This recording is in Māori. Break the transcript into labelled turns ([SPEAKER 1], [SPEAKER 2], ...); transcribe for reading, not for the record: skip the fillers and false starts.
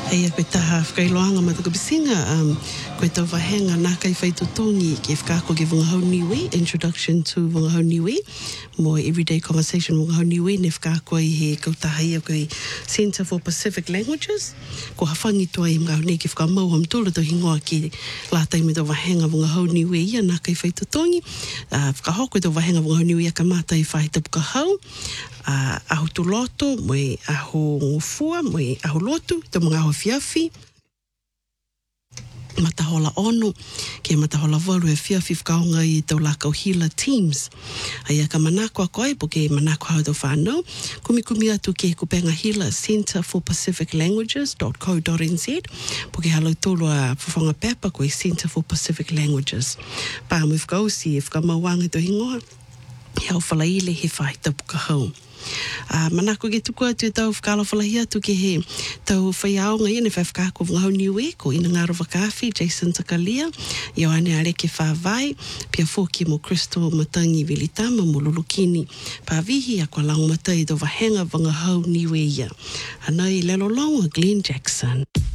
[SPEAKER 1] Eia koe taha whakailoanga matakupisinga koe tau wahenga nā kai whaitutongi ke whakako ke Wungahau Niue, Introduction to Wungahau Niue, mo Everyday Conversation Wungahau Niue, ne whakako i he kautahia koe Centre for Pacific Languages, ko hawhangi toa i mga hone ke whakamau am tōla tau hingoa ki lātai me tau wahenga Wungahau Niue ia nā kai whaitutongi, whakahoko tau wahenga Wungahau Niue ia ka mātai whaitapuka hau, aho tuloto, moe aho ngofua, moe aho lotu, tau mga aho fiafi, matahola ono, ke matahola waru e fiafi whakaonga i tau lākau hila teams. Aia ka manako a koe, po ke manako hau tau whānau, kumi atu ke kupenga hila Centre for Pacific Languages.co.nz, po ke halau tolo a whawhanga pepa koe Centre for Pacific Languages. Pā mui whakausi e whakamauanga tau hingoa, he au whalaile he whaitapuka hau. Manako ke tuku atu e tau whakala whalahi atu ke he tau whaiaonga i ne whakako Wungahau Niue ko ina ngaro whakawhi Jason Takalia, Ioane Areke Whawai, pia fōki mo Crystal Matangi Vilitama mo Lulukini Pāvihi a kua lau matai tau wahenga Wungahau Niue ia. Anai lelo longa Glenn Jackson.